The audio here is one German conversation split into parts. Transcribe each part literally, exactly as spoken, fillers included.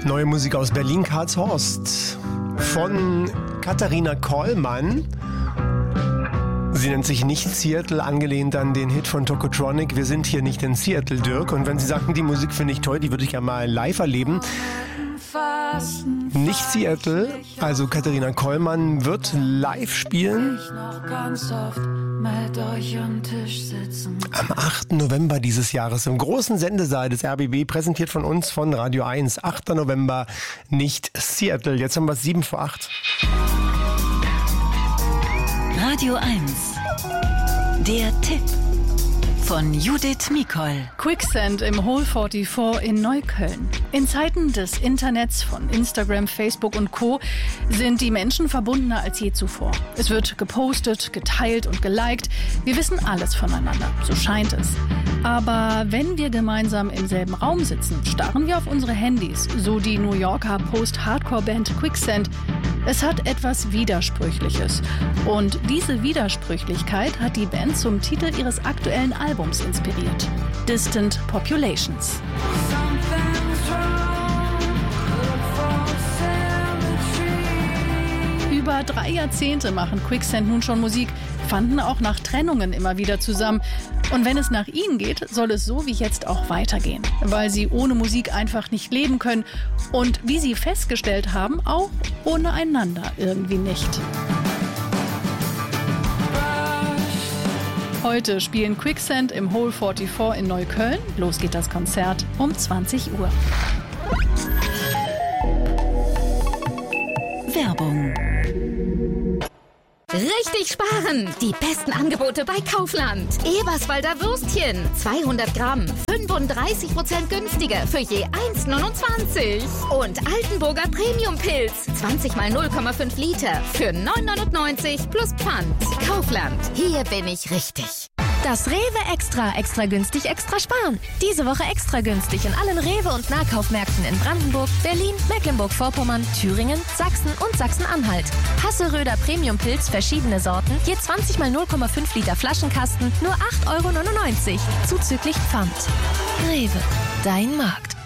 Neue Musik aus Berlin-Karlshorst von Katharina Kollmann. Sie nennt sich nicht Seattle, angelehnt an den Hit von Tokotronic. Wir sind hier nicht in Seattle, Dirk. Und wenn Sie sagen, die Musik finde ich toll, die würde ich ja mal live erleben. Nicht Seattle, also Katharina Kollmann wird live spielen. Am achten November dieses Jahres im großen Sendesaal des R B B, präsentiert von uns von Radio eins. achter November, nicht Seattle. Jetzt haben wir es sieben vor acht. Radio eins. Der Tipp von Judith Mikol. Quicksand im Hole vierundvierzig in Neukölln. In Zeiten des Internets, von Instagram, Facebook und Co. sind die Menschen verbundener als je zuvor. Es wird gepostet, geteilt und geliked. Wir wissen alles voneinander, so scheint es. Aber wenn wir gemeinsam im selben Raum sitzen, starren wir auf unsere Handys, so die New Yorker Post-Hardcore-Band Quicksand. Es hat etwas Widersprüchliches. Und diese Widersprüchlichkeit hat die Band zum Titel ihres aktuellen Albums inspiriert. Distant Populations. Über drei Jahrzehnte machen Quicksand nun schon Musik, fanden auch nach Trennungen immer wieder zusammen. Und wenn es nach ihnen geht, soll es so wie jetzt auch weitergehen. Weil sie ohne Musik einfach nicht leben können. Und wie sie festgestellt haben, auch ohne einander irgendwie nicht. Heute spielen Quicksand im Hole vierundvierzig in Neukölln. Los geht das Konzert um zwanzig Uhr. Werbung. Richtig sparen! Die besten Angebote bei Kaufland. Eberswalder Würstchen, zweihundert Gramm, fünfunddreißig Prozent günstiger für je eins neunundzwanzig. Und Altenburger Premium-Pilz, zwanzig mal null Komma fünf Liter für neun neunundneunzig plus Pfand. Kaufland, hier bin ich richtig. Das Rewe Extra, extra günstig, extra sparen. Diese Woche extra günstig in allen Rewe- und Nahkaufmärkten in Brandenburg, Berlin, Mecklenburg-Vorpommern, Thüringen, Sachsen und Sachsen-Anhalt. Hasseröder Premium-Pilz, verschiedene Sorten, je zwanzig mal null Komma fünf Liter Flaschenkasten, nur acht Euro neunundneunzig, zuzüglich Pfand. Rewe, dein Markt.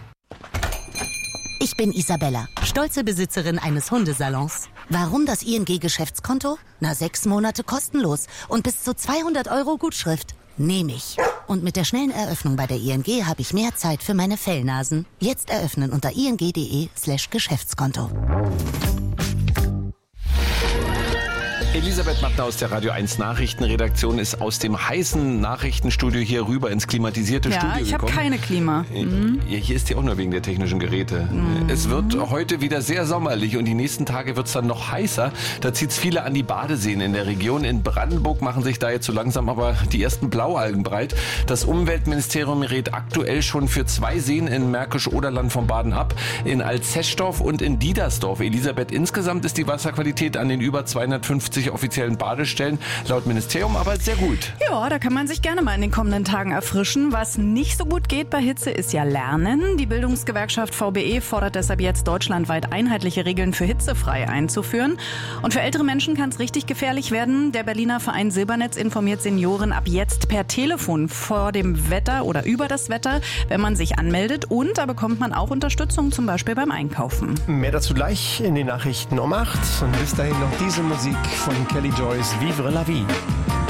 Ich bin Isabella, stolze Besitzerin eines Hundesalons. Warum das I N G-Geschäftskonto? Na, sechs Monate kostenlos und bis zu zweihundert Euro Gutschrift. Nehme ich. Und mit der schnellen Eröffnung bei der I N G habe ich mehr Zeit für meine Fellnasen. Jetzt eröffnen unter ing.de slash Geschäftskonto. Elisabeth Mattner aus der Radio eins Nachrichtenredaktion ist aus dem heißen Nachrichtenstudio hier rüber ins klimatisierte ja, Studio ich gekommen. Ich habe keine Klima. Mhm. Ja, hier ist die auch nur wegen der technischen Geräte. Mhm. Es wird heute wieder sehr sommerlich und die nächsten Tage wird es dann noch heißer. Da zieht es viele an die Badeseen in der Region. In Brandenburg machen sich da jetzt so langsam aber die ersten Blaualgen breit. Das Umweltministerium rät aktuell schon für zwei Seen in Märkisch-Oderland vom Baden ab. In Alzeschdorf und in Diedersdorf. Elisabeth, insgesamt ist die Wasserqualität an den über zweihundertfünfzig offiziellen Badestellen laut Ministerium aber sehr gut. Ja, da kann man sich gerne mal in den kommenden Tagen erfrischen. Was nicht so gut geht bei Hitze, ist ja Lernen. Die Bildungsgewerkschaft V B E fordert deshalb jetzt deutschlandweit einheitliche Regeln für hitzefrei einzuführen. Und für ältere Menschen kann es richtig gefährlich werden. Der Berliner Verein Silbernetz informiert Senioren ab jetzt per Telefon vor dem Wetter oder über das Wetter, wenn man sich anmeldet. Und da bekommt man auch Unterstützung, zum Beispiel beim Einkaufen. Mehr dazu gleich in den Nachrichten um acht. Und bis dahin noch diese Musik von Kelly Joyce, Vivre la Vie.